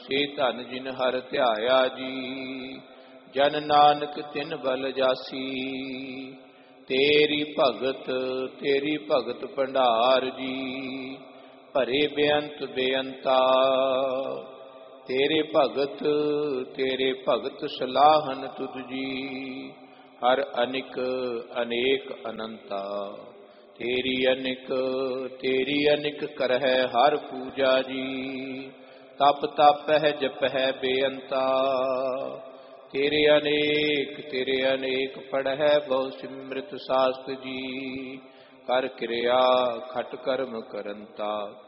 ਸੇ ਧਨ ਜਿਨ ਹਰਿ ਧਿਆਇਆ ਜੀ। ਜਨ ਨਾਨਕ ਤਿਨ ਬਲ ਜਾਸੀ, ਤੇਰੀ ਭਗਤ ਭੰਡਾਰ ਜੀ। ਭਰੇ ਬੇਅੰਤ ਬੇਅੰਤਾ, ਤੇਰੇ ਭਗਤ ਸਲਾਹਨ ਤੁਧ ਜੀ। ਹਰ ਅਨਿਕ ਅਨੇਕ ਅਨੰਤਾ, ਤੇਰੀ ਅਨਿਕ ਕਰਹਿ ਹਰ ਪੂਜਾ ਜੀ। ਤਪ ਤਪਹਿ ਜਪਹਿ ਬੇਅੰਤਾ, ਤੇਰੇ ਅਨੇਕ ਪੜਹਿ ਬਹੁ ਸਿਮ੍ਰਿਤ ਸਾਸਤ ਜੀ। ਕਰ ਕਿਰਿਆ ਖਟ ਕਰਮ ਕਰੰਤਾ,